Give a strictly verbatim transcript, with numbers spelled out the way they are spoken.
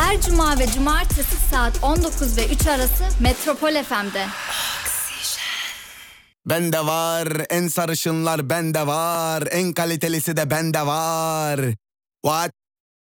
Her cuma ve cumartesi saat on dokuz ve üç arası Metropol F M'de. Bende var en sarışınlar, bende var en kalitelisi de bende var. What?